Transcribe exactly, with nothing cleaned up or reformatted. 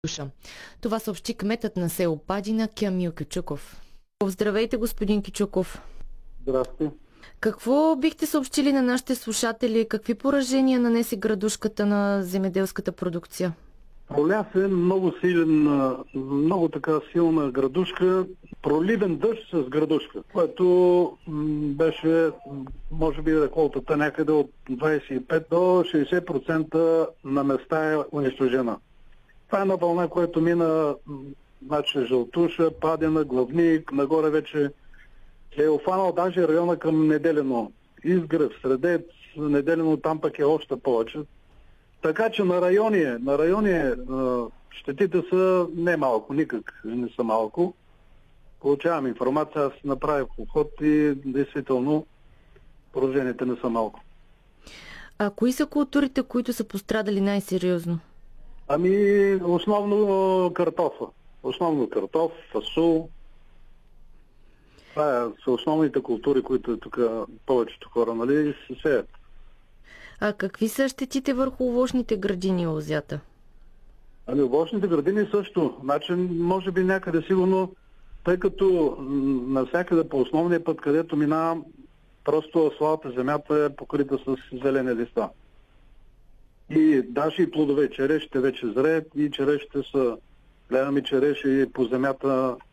душа. Това съобщи кметът на село Падина Кямил Кючуков. Здравейте, господин Кючуков. Здрасти. Какво бихте съобщили на нашите слушатели? Какви поражения нанесе градушката на земеделската продукция? Проля се много силен, много така силна градушка, проливен дъжд с градушка, което беше, може би, реколтата някъде от двадесет и пет до шейсет процента на места е унищожена. Това е една вълна, която мина, значи, Жълтуша, Падина, Главник, нагоре вече е офанал даже района към Неделино. Изгрев, Средец, Неделино, там пък е още повече. Така че на райони, на райони щетите са не малко, никак не са малко. Получавам информация, аз направих обход и действително пораженията не са малко. А кои са културите, които са пострадали най-сериозно? Ами, основно картофа. Основно картоф, фасул. Това са основните култури, които тук повечето хора, нали, се сеят. А какви са щетите върху овощните градини и лозята? Ами овощните градини също. Значи, може би някъде сигурно, тъй като навсякъде по основния път, където минавам, просто асфалта, земята е покрита с зелени листа. И даже и плодове, черешите вече зреят и черешите са, гледаме череши по земята